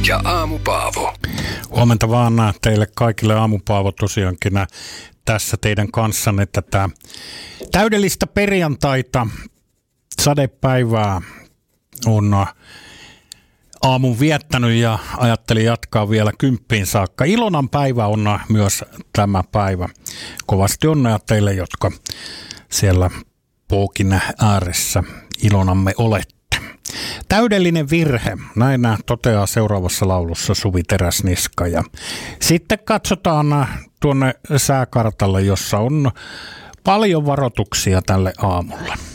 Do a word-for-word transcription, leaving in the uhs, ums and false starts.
ja Aamu Paavo. Huomenta vaan teille kaikille, Aamu Paavo tosiaankin tässä teidän kanssanne tätä täydellistä perjantaita, sadepäivää on aamun viettänyt ja ajattelin jatkaa vielä kymppiin saakka. Ilonan päivä on myös tämä päivä. Kovasti onnea teille, jotka siellä pookin ääressä ilonamme olette. Täydellinen virhe, näin toteaa seuraavassa laulussa Suvi Teräsniska. Ja sitten katsotaan tuonne sääkartalle, jossa on paljon varoituksia tälle aamulle.